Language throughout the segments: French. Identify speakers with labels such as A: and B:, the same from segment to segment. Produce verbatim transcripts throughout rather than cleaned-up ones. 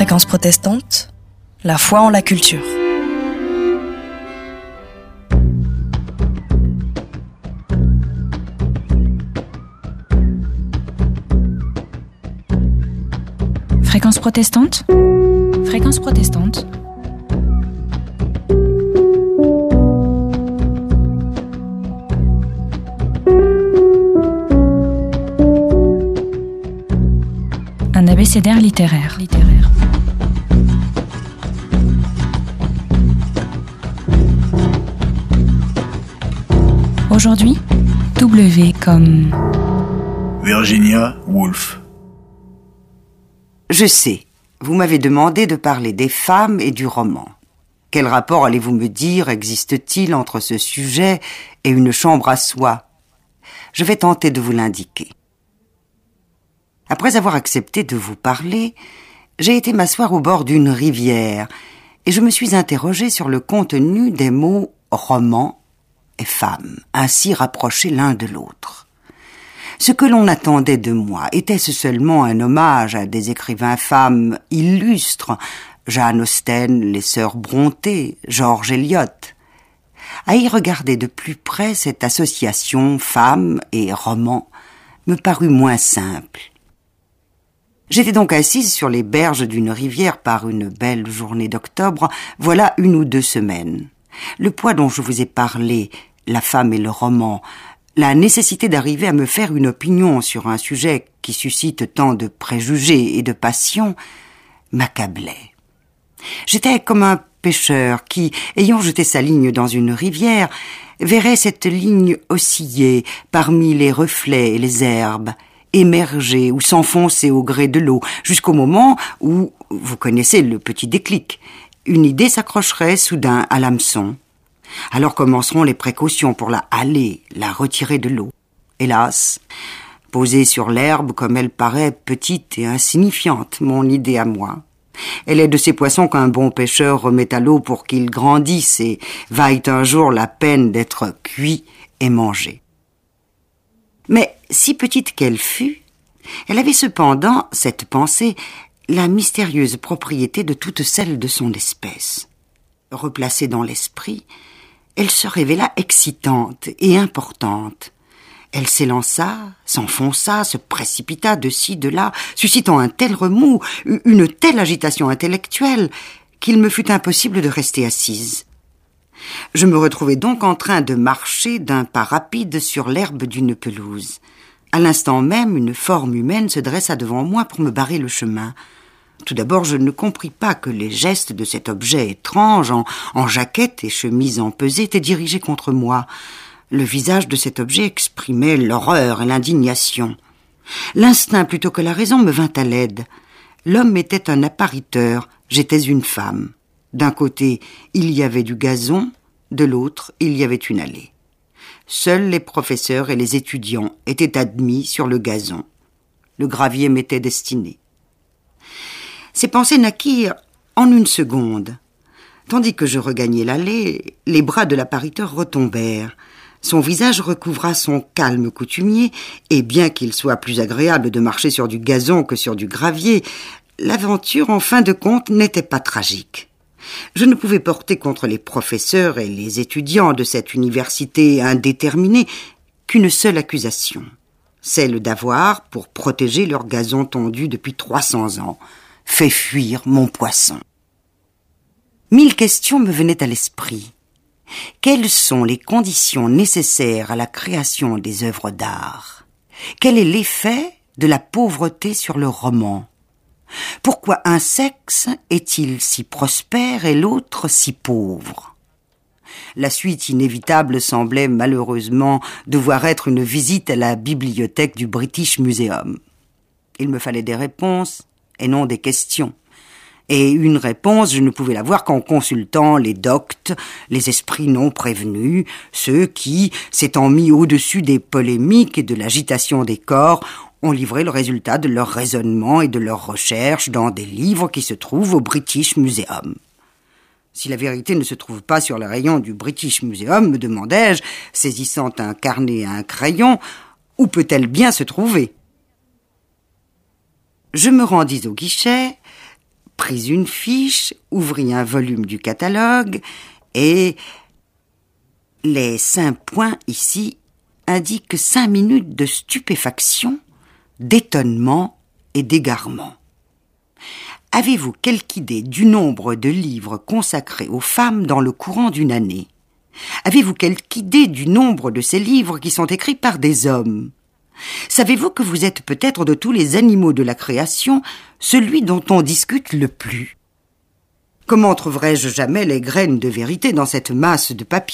A: Fréquence protestante, la foi en la culture.
B: Fréquence protestante, fréquence protestante. Un abécédaire littéraire. littéraire. Aujourd'hui, W comme
C: Virginia Woolf.
D: Je sais, vous m'avez demandé de parler des femmes et du roman. Quel rapport, allez-vous me dire, existe-t-il entre ce sujet et une chambre à soi ? Je vais tenter de vous l'indiquer. Après avoir accepté de vous parler, j'ai été m'asseoir au bord d'une rivière et je me suis interrogée sur le contenu des mots « roman » et « femme », ainsi rapprochés l'un de l'autre. Ce que l'on attendait de moi, était-ce seulement un hommage à des écrivains femmes illustres, Jane Austen, les sœurs Brontë, George Eliot ? À y regarder de plus près, cette association femme et roman me parut moins simple. J'étais donc assise sur les berges d'une rivière par une belle journée d'octobre, voilà une ou deux semaines. Le poids dont je vous ai parlé, la femme et le roman, la nécessité d'arriver à me faire une opinion sur un sujet qui suscite tant de préjugés et de passions, m'accablait. J'étais comme un pêcheur qui, ayant jeté sa ligne dans une rivière, verrait cette ligne osciller parmi les reflets et les herbes, émerger ou s'enfoncer au gré de l'eau, jusqu'au moment où, vous connaissez le petit déclic, une idée s'accrocherait soudain à l'hameçon. Alors commenceront les précautions pour la haler, la retirer de l'eau. Hélas, posée sur l'herbe comme elle paraît petite et insignifiante, mon idée à moi. Elle est de ces poissons qu'un bon pêcheur remet à l'eau pour qu'ils grandissent et vaillent un jour la peine d'être cuits et mangés. Mais si petite qu'elle fût, elle avait cependant, cette pensée, la mystérieuse propriété de toutes celles de son espèce. Replacée dans l'esprit, elle se révéla excitante et importante. Elle s'élança, s'enfonça, se précipita de ci, de là, suscitant un tel remous, une telle agitation intellectuelle, qu'il me fut impossible de rester assise. Je me retrouvai donc en train de marcher d'un pas rapide sur l'herbe d'une pelouse. À l'instant même, une forme humaine se dressa devant moi pour me barrer le chemin. Tout d'abord, je ne compris pas que les gestes de cet objet étrange, en, en jaquette et chemise empesée, étaient dirigés contre moi. Le visage de cet objet exprimait l'horreur et l'indignation. L'instinct plutôt que la raison me vint à l'aide. L'homme était un appariteur, j'étais une femme. D'un côté, il y avait du gazon, de l'autre, il y avait une allée. Seuls les professeurs et les étudiants étaient admis sur le gazon. Le gravier m'était destiné. Ces pensées naquirent en une seconde. Tandis que je regagnais l'allée, les bras de l'appariteur retombèrent. Son visage recouvra son calme coutumier, et bien qu'il soit plus agréable de marcher sur du gazon que sur du gravier, l'aventure, en fin de compte, n'était pas tragique. Je ne pouvais porter contre les professeurs et les étudiants de cette université indéterminée qu'une seule accusation, celle d'avoir, pour protéger leur gazon tondu depuis trois cents ans, fait fuir mon poisson. Mille questions me venaient à l'esprit. Quelles sont les conditions nécessaires à la création des œuvres d'art ? Quel est l'effet de la pauvreté sur le roman ? Pourquoi un sexe est-il si prospère et l'autre si pauvre ? La suite inévitable semblait malheureusement devoir être une visite à la bibliothèque du British Museum. Il me fallait des réponses et non des questions. Et une réponse, je ne pouvais l'avoir qu'en consultant les doctes, les esprits non prévenus, ceux qui, s'étant mis au-dessus des polémiques et de l'agitation des corps, ont livré le résultat de leurs raisonnements et de leurs recherches dans des livres qui se trouvent au British Museum. Si la vérité ne se trouve pas sur les rayons du British Museum, me demandai-je, saisissant un carnet et un crayon, où peut-elle bien se trouver ? Je me rendis au guichet, pris une fiche, ouvrit un volume du catalogue et les cinq points ici indiquent cinq minutes de stupéfaction, d'étonnement et d'égarement. Avez-vous quelque idée du nombre de livres consacrés aux femmes dans le courant d'une année ? Avez-vous quelque idée du nombre de ces livres qui sont écrits par des hommes ? Savez-vous que vous êtes peut-être de tous les animaux de la création celui dont on discute le plus ? Comment trouverais-je jamais les graines de vérité dans cette masse de papier ?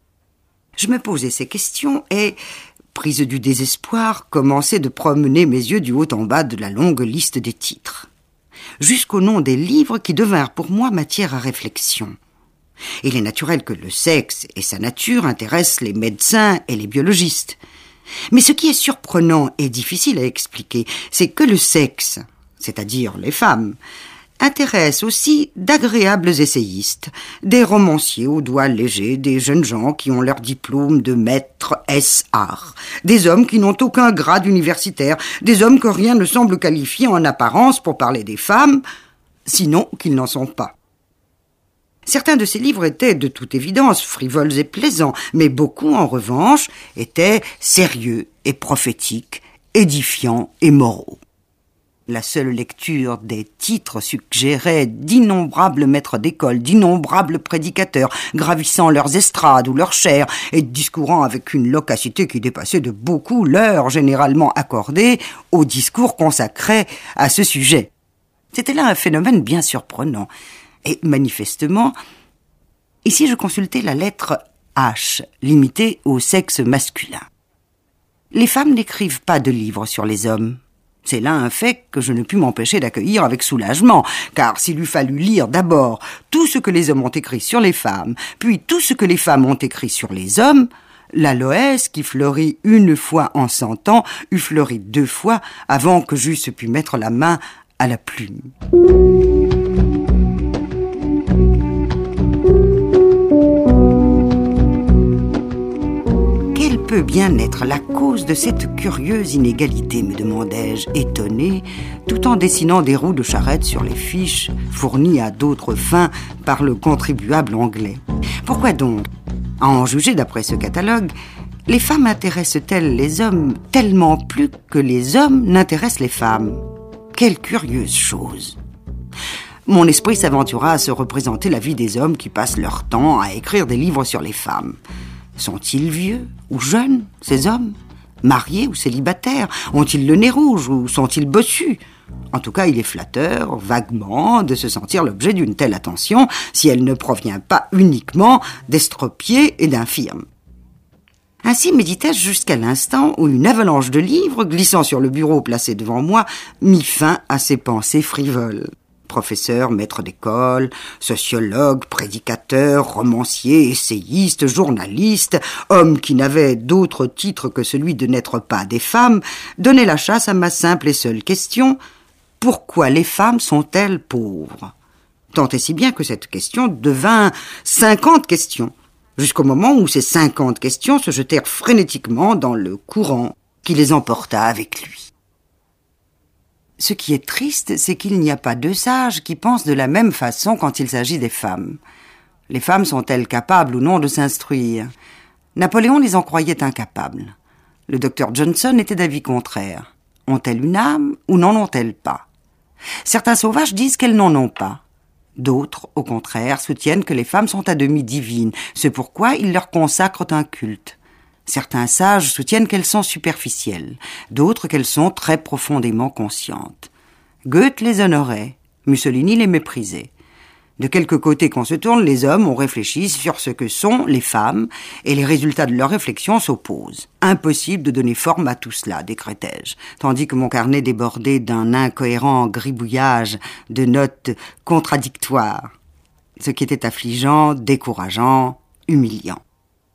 D: Je me posais ces questions et, prise du désespoir, commençais de promener mes yeux du haut en bas de la longue liste des titres, jusqu'au nom des livres qui devinrent pour moi matière à réflexion. Il est naturel que le sexe et sa nature intéressent les médecins et les biologistes. Mais ce qui est surprenant et difficile à expliquer, c'est que le sexe, c'est-à-dire les femmes, intéresse aussi d'agréables essayistes, des romanciers aux doigts légers, des jeunes gens qui ont leur diplôme de maître S art, des hommes qui n'ont aucun grade universitaire, des hommes que rien ne semble qualifier en apparence pour parler des femmes, sinon qu'ils n'en sont pas. Certains de ces livres étaient, de toute évidence, frivoles et plaisants, mais beaucoup, en revanche, étaient sérieux et prophétiques, édifiants et moraux. La seule lecture des titres suggérait d'innombrables maîtres d'école, d'innombrables prédicateurs, gravissant leurs estrades ou leurs chaires et discourant avec une loquacité qui dépassait de beaucoup l'heure généralement accordée aux discours consacrés à ce sujet. C'était là un phénomène bien surprenant. Et manifestement, ici je consultais la lettre H, limitée au sexe masculin. Les femmes n'écrivent pas de livres sur les hommes. C'est là un fait que je ne pus m'empêcher d'accueillir avec soulagement, car s'il eût fallu lire d'abord tout ce que les hommes ont écrit sur les femmes, puis tout ce que les femmes ont écrit sur les hommes, l'aloès, qui fleurit une fois en cent ans, eût fleuri deux fois avant que j'eusse pu mettre la main à la plume. Peut bien être la cause de cette curieuse inégalité, me demandai-je, étonné, tout en dessinant des roues de charrette sur les fiches fournies à d'autres fins par le contribuable anglais. Pourquoi donc, à en juger d'après ce catalogue, les femmes intéressent-elles les hommes tellement plus que les hommes n'intéressent les femmes ? Quelle curieuse chose ! Mon esprit s'aventura à se représenter la vie des hommes qui passent leur temps à écrire des livres sur les femmes. Sont-ils vieux ou jeunes, ces hommes ? Mariés ou célibataires ? Ont-ils le nez rouge ou sont-ils bossus ? En tout cas, il est flatteur, vaguement, de se sentir l'objet d'une telle attention si elle ne provient pas uniquement d'estropiés et d'infirmes. Ainsi méditais-je jusqu'à l'instant où une avalanche de livres, glissant sur le bureau placé devant moi, mit fin à ces pensées frivoles. Professeur, maître d'école, sociologue, prédicateur, romancier, essayiste, journaliste, homme qui n'avait d'autre titre que celui de n'être pas des femmes, donnait la chasse à ma simple et seule question : pourquoi les femmes sont-elles pauvres ? Tant et si bien que cette question devint cinquante questions, jusqu'au moment où ces cinquante questions se jetèrent frénétiquement dans le courant qui les emporta avec lui. Ce qui est triste, c'est qu'il n'y a pas deux sages qui pensent de la même façon quand il s'agit des femmes. Les femmes sont-elles capables ou non de s'instruire ? Napoléon les en croyait incapables. Le docteur Johnson était d'avis contraire. Ont-elles une âme ou n'en ont-elles pas ? Certains sauvages disent qu'elles n'en ont pas. D'autres, au contraire, soutiennent que les femmes sont à demi divines, c'est pourquoi ils leur consacrent un culte. Certains sages soutiennent qu'elles sont superficielles, d'autres qu'elles sont très profondément conscientes. Goethe les honorait, Mussolini les méprisait. De quelque côté qu'on se tourne, les hommes ont réfléchi sur ce que sont les femmes, et les résultats de leurs réflexions s'opposent. Impossible de donner forme à tout cela, décrétai-je, tandis que mon carnet débordait d'un incohérent gribouillage de notes contradictoires, ce qui était affligeant, décourageant, humiliant.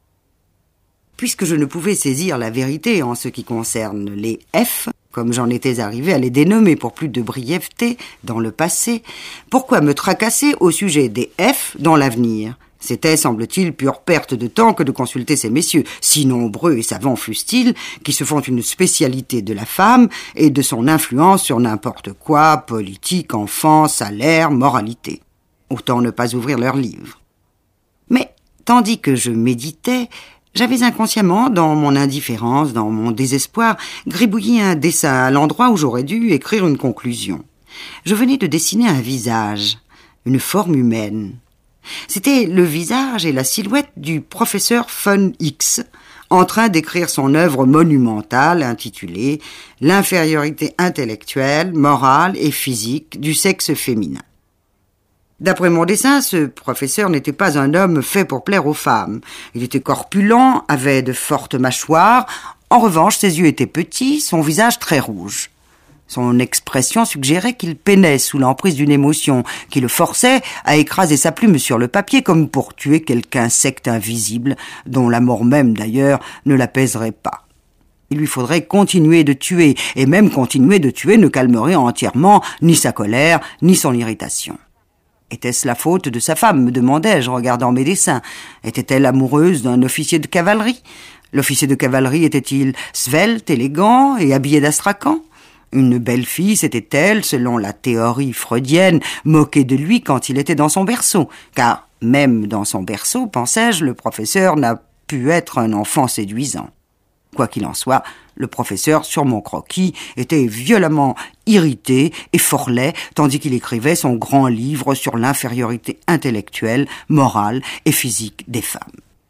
D: Puisque je ne pouvais saisir la vérité en ce qui concerne les F, comme j'en étais arrivé à les dénommer pour plus de brièveté dans le passé, pourquoi me tracasser au sujet des F dans l'avenir ? C'était, semble-t-il, pure perte de temps que de consulter ces messieurs, si nombreux et savants fussent-ils, qui se font une spécialité de la femme et de son influence sur n'importe quoi, politique, enfants, salaire, moralité. Autant ne pas ouvrir leurs livres. Mais, tandis que je méditais, j'avais inconsciemment, dans mon indifférence, dans mon désespoir, gribouillé un dessin à l'endroit où j'aurais dû écrire une conclusion. Je venais de dessiner un visage, une forme humaine. C'était le visage et la silhouette du professeur von X, en train d'écrire son œuvre monumentale intitulée « L'infériorité intellectuelle, morale et physique du sexe féminin ». D'après mon dessin, ce professeur n'était pas un homme fait pour plaire aux femmes. Il était corpulent, avait de fortes mâchoires. En revanche, ses yeux étaient petits, son visage très rouge. Son expression suggérait qu'il peinait sous l'emprise d'une émotion qui le forçait à écraser sa plume sur le papier comme pour tuer quelque insecte invisible dont la mort même, d'ailleurs, ne l'apaiserait pas. Il lui faudrait continuer de tuer, et même continuer de tuer ne calmerait entièrement ni sa colère, ni son irritation. Était-ce la faute de sa femme, me demandai-je, regardant mes dessins? Était-elle amoureuse d'un officier de cavalerie? L'officier de cavalerie était-il svelte, élégant et habillé d'astrakhan? Une belle fille, c'était-elle, selon la théorie freudienne, moquée de lui quand il était dans son berceau, car même dans son berceau, pensais-je, le professeur n'a pu être un enfant séduisant. Quoi qu'il en soit, le professeur, sur mon croquis, était violemment irrité et fort laid, tandis qu'il écrivait son grand livre sur l'infériorité intellectuelle, morale et physique des femmes.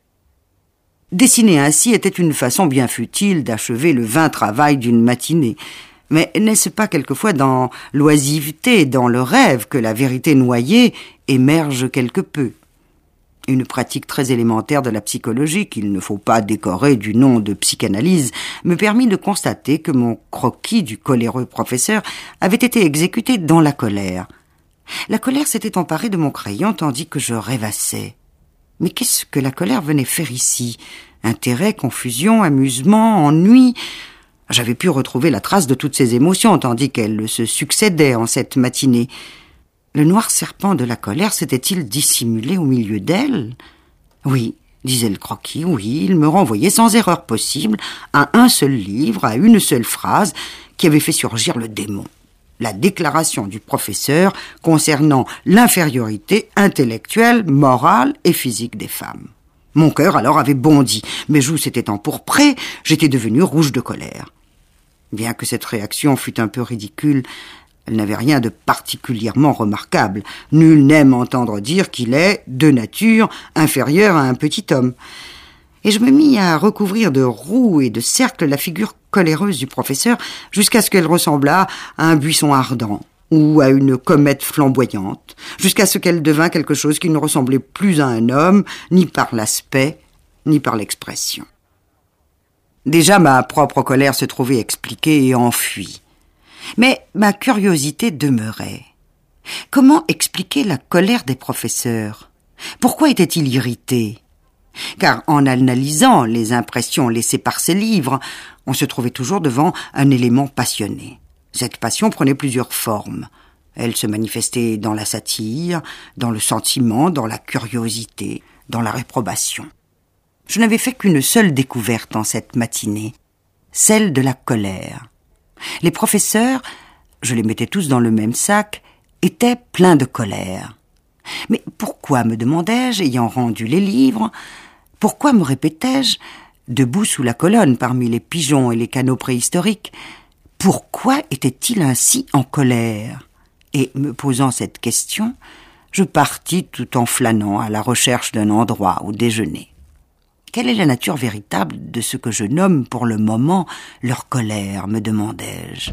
D: Dessiner ainsi était une façon bien futile d'achever le vain travail d'une matinée. Mais n'est-ce pas quelquefois dans l'oisiveté, dans le rêve, que la vérité noyée émerge quelque peu? Une pratique très élémentaire de la psychologie, qu'il ne faut pas décorer du nom de psychanalyse, me permit de constater que mon croquis du coléreux professeur avait été exécuté dans la colère. La colère s'était emparée de mon crayon tandis que je rêvassais. Mais qu'est-ce que la colère venait faire ici? Intérêt, confusion, amusement, ennui? J'avais pu retrouver la trace de toutes ces émotions, tandis qu'elles se succédaient en cette matinée. Le noir serpent de la colère s'était-il dissimulé au milieu d'elle? Oui, disait le croquis, oui, il me renvoyait sans erreur possible à un seul livre, à une seule phrase, qui avait fait surgir le démon. La déclaration du professeur concernant l'infériorité intellectuelle, morale et physique des femmes. Mon cœur alors avait bondi, mes joues s'étaient empourprées, j'étais devenu rouge de colère. Bien que cette réaction fût un peu ridicule, elle n'avait rien de particulièrement remarquable. Nul n'aime entendre dire qu'il est, de nature, inférieur à un petit homme. Et je me mis à recouvrir de roues et de cercles la figure coléreuse du professeur jusqu'à ce qu'elle ressemblât à un buisson ardent ou à une comète flamboyante, jusqu'à ce qu'elle devînt quelque chose qui ne ressemblait plus à un homme, ni par l'aspect, ni par l'expression. Déjà, ma propre colère se trouvait expliquée et enfuie. Mais ma curiosité demeurait. Comment expliquer la colère des professeurs? Pourquoi étaient-ils irrités? Car en analysant les impressions laissées par ces livres, on se trouvait toujours devant un élément passionné. Cette passion prenait plusieurs formes. Elle se manifestait dans la satire, dans le sentiment, dans la curiosité, dans la réprobation. Je n'avais fait qu'une seule découverte en cette matinée, celle de la colère. Les professeurs, je les mettais tous dans le même sac, étaient pleins de colère. Mais pourquoi, me demandai-je, ayant rendu les livres, pourquoi me répétais-je, debout sous la colonne parmi les pigeons et les canaux préhistoriques, pourquoi était-il ainsi en colère? Et me posant cette question, je partis tout en flânant à la recherche d'un endroit où déjeuner. Quelle est la nature véritable de ce que je nomme pour le moment leur colère, me demandai-je.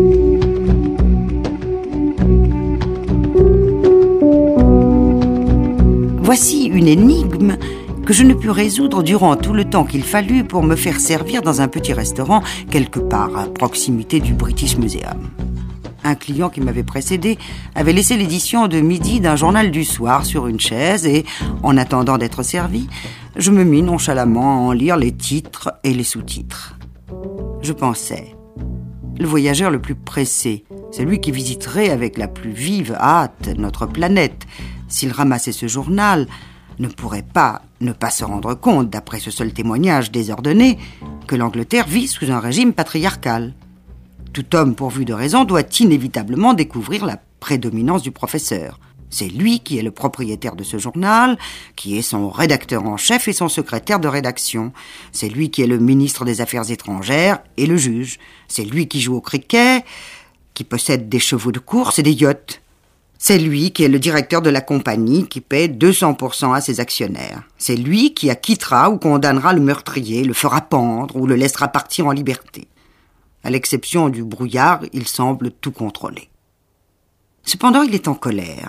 D: Voici une énigme que je ne pus résoudre durant tout le temps qu'il fallut pour me faire servir dans un petit restaurant quelque part à proximité du British Museum. Un client qui m'avait précédé avait laissé l'édition de midi d'un journal du soir sur une chaise et, en attendant d'être servi, je me mis nonchalamment à en lire les titres et les sous-titres. Je pensais, le voyageur le plus pressé, celui qui visiterait avec la plus vive hâte notre planète, s'il ramassait ce journal, ne pourrait pas ne pas se rendre compte, d'après ce seul témoignage désordonné, que l'Angleterre vit sous un régime patriarcal. Tout homme pourvu de raison doit inévitablement découvrir la prédominance du professeur. C'est lui qui est le propriétaire de ce journal, qui est son rédacteur en chef et son secrétaire de rédaction. C'est lui qui est le ministre des Affaires étrangères et le juge. C'est lui qui joue au cricket, qui possède des chevaux de course et des yachts. C'est lui qui est le directeur de la compagnie qui paie deux cents pour cent à ses actionnaires. C'est lui qui acquittera ou condamnera le meurtrier, le fera pendre ou le laissera partir en liberté. À l'exception du brouillard, il semble tout contrôler. Cependant, il est en colère.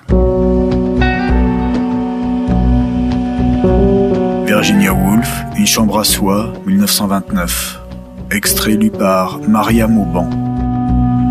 C: Virginia Woolf, Une chambre à soi, mille neuf cent vingt-neuf. Extrait lu par Maria Mauban.